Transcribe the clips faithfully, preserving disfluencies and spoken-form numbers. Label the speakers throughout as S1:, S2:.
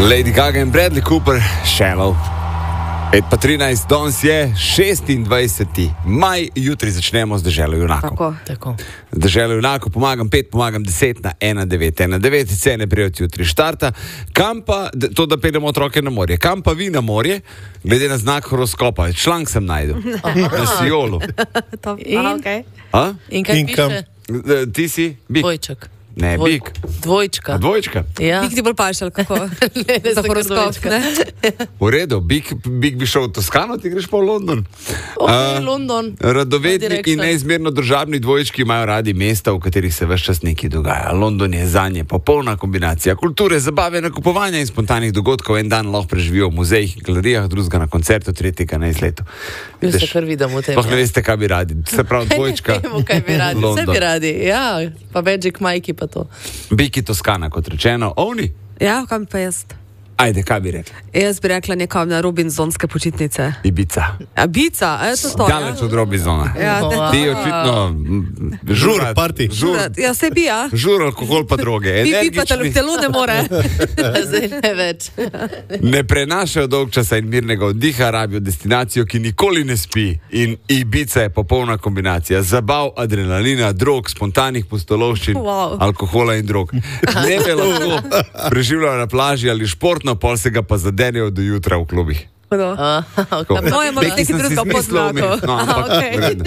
S1: Lady Gaga in Bradley Cooper, Shallow. pet pa trinajst, danes je šestindvajseti maj, jutri začnemo z Deželo junakov.
S2: Tako, tako.
S1: Z Deželo junakov pomagam pet, pomagam deset na ena devet ena devet, cene prijot jutri štarta. Kam pa, to da peljemo otroke na morje, kam pa vi na morje, glede na znak horoskopa, članek sem najdel, na Sijolu.
S2: In,
S3: okay.
S2: in kaj
S4: In kam?
S2: piše?
S1: Ti si? Bik.
S2: Dvojček.
S1: Ne,
S2: Dvoj-
S1: bik.
S2: Dvojčka.
S1: A dvojčka?
S2: Ja.
S3: Bik ti bolj pašal, kako?
S2: Ne, ne,
S3: Za
S2: za
S3: horoskop,
S2: dvojčka.
S3: ne?
S1: V redu, bik, bik bi šel v Toskano, ti greš pa v London.
S2: Ok,
S1: A,
S2: London.
S1: Radovedni
S2: Direction.
S1: in neizmerno državni dvojčki imajo radi mesta, v katerih se ves čas nekaj dogaja. London je zanje popolna kombinacija kulture, zabave, nakupovanja in spontanih dogodkov. En dan lahko preživijo v muzejih in galerijah, drugega na koncertu, tretjega na izletu.
S2: Bil se kar vidimo v tem.
S1: Sploh ne veste, kaj bi radi. Se pravi, dvojčka.
S2: Ne vemo, kaj bi radi. Vse
S1: London.
S2: bi radi, ja. Pa Magic Mikey pa to.
S1: Biki Toskana, kot rečeno. Ovni?
S3: Ja, kam pa jaz?
S1: Ajde, kaj bi rekli?
S3: Jaz bi rekla nekam na Robinsonske počitnice.
S1: Ibica.
S3: Abica, a je to to?
S1: Daleč od Robinzona.
S3: Ja, ne,
S2: Wow.
S1: Ti očitno... m,
S4: Žur,
S1: rad-
S4: party.
S1: Žur,
S3: ja, se bi, ja.
S1: žur, alkohol pa droge.
S3: Bi, bi pa telo,
S1: Energični.
S3: telo ne more.
S2: Zdaj ne več.
S1: Ne prenašajo dolg časa in mirnega oddiha, rabijo destinacijo, ki nikoli ne spi. In Ibiza je popolna kombinacija zabav, adrenalina, drog, spontanih pustolovščin,
S3: Wow.
S1: alkohola in drog. Dneve lahko preživljajo na plaži ali športno, pol se ga pa zadenejo do jutra v klubih.
S2: Aha,
S1: Tako.
S2: okay.
S3: Moje ima
S1: Nekaj
S3: neki
S1: sem si
S3: drugega
S1: zmislil
S3: podznakov.
S1: vmes, no, ampak
S3: Aha, okej.
S1: v redu.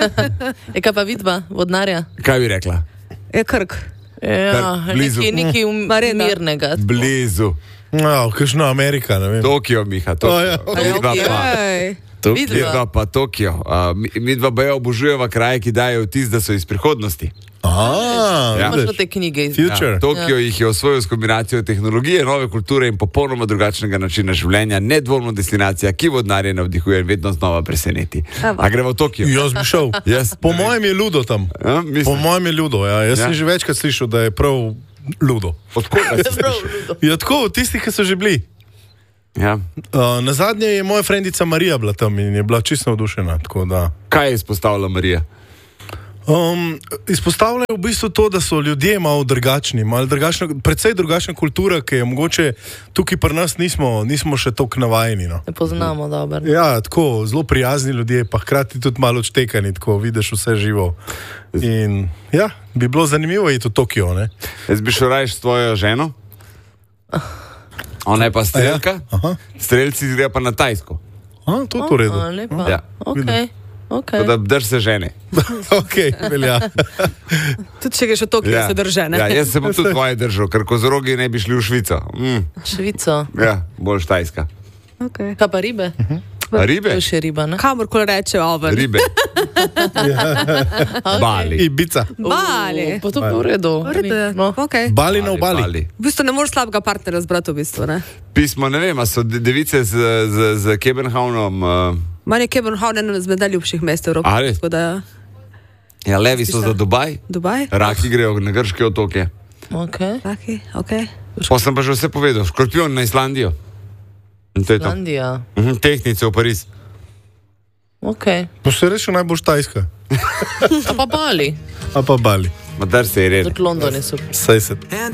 S2: E, kaj pa vidva, vodnarja?
S1: Kaj bi rekla?
S3: Je Krk.
S2: Ja,
S1: Kar blizu.
S2: nekaj, nekaj um,
S3: Marina.
S2: mirnega.
S1: Blizu.
S4: No, kakšno Amerika, ne vem.
S1: Tokio, Miha, Tokio.
S4: O, ja.
S1: Midva pa-
S3: Ej.
S2: Vidva.
S1: Midva pa Tokio. Uh, mi, midva baje obožujeva kraje, ki dajo vtis, da so iz prihodnosti.
S4: Aha,
S1: Ja.
S2: Imaš pa te knjige.
S4: Future.
S1: Ja, Tokio jih je osvojil s kombinacijo tehnologije, nove kulture in popolnoma drugačnega načina življenja, nedvomno destinacija, ki vodnarje navdihuje in vedno znova preseneti.
S3: Evo.
S1: A gremo v Tokio?
S4: Jaz bi šel.
S1: Jaz,
S4: Po mojem je ludo tam.
S1: Ja, mislim.
S4: Po mojem je ludo, ja. Jaz
S1: Ja.
S4: sem že večkrat slišal, da je prav ludo.
S1: Od koga si
S2: Prav,
S1: slišal?
S2: ludo.
S4: Ja, tako, tisti, ki so že bili.
S1: Ja.
S4: Uh, na zadnje je moja frendica Marija bila tam in je bila čisto navdušena. tako da.
S1: Kaj je izpostavila Marija?
S4: Um, izpostavljajo v bistvu to, da so ljudje malo drugačni, malo drugačna, predvsej drugačna kultura, ki je mogoče tukaj pri nas nismo, nismo še toliko navajeni. No.
S2: Ne poznamo dobro.
S4: Ja, tako, zelo prijazni ljudje, pa hkrati tudi malo odštekani, tako vidiš vse živo. In ja, bi bilo zanimivo iti v Tokio, ne?
S1: Jaz bi šel raje s tvojo ženo. Ona je pa strelka.
S4: Aha.
S1: Strelci gre pa na Tajsko.
S4: A, to je to redo.
S2: A, lepa.
S1: Ja.
S2: Ok, ok.
S1: Tako da drž se žene.
S4: Ok, velja.
S3: Tudi če greš v Tokio, se drže, ne?
S1: Ja, jaz se bom tudi tvoje držal, ker kozorogi ne bi šli v Švico. Mm,
S2: Švico.
S1: ja, bolj Tajska.
S3: Okay.
S2: Kaj pa ribe?
S1: A ribe?
S2: To je še riba, ne?
S3: Kamorkoli reče oven.
S1: Ribe. Bali.
S4: Ibica.
S3: Bali.
S2: Uh, Pa to je v redu.
S3: V redu je.
S2: No.
S3: Okay.
S4: Bali na obali.
S1: Bali.
S3: V bistvu ne moreš slabega partnerja zbrati, v bistvu, ne?
S1: Pismo, ne vem, a so de- device z, z, z Kebenhavnom, uh,
S3: Manje Kebenhavn je eno izmed najljubših mest Evrope.
S1: A, res?
S3: Tako da, ja.
S1: ja, levi so za Dubaj,
S3: Dubaj?
S1: raki grejo na grške otoke.
S2: Ok.
S3: Taki, okej.
S1: Pa sem pa že vse povedal, škorpion na Islandijo. In to je to.
S2: Islandija.
S1: Mhm, Tehnice v Pariz.
S2: Ok.
S4: Pa še rečeš najbolj Tajska.
S2: A pa Bali.
S4: A pa Bali.
S1: Ma dar se je red.
S2: Tudi London je super.
S4: Saj se.